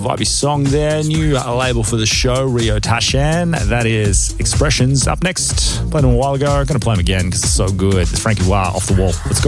vibey song there. New label for the show, Rio Tashan. That is Expressions. Up next, played them a while ago. Going to play them again because it's so good. It's Frankie Wah, Off the Wall. Let's go.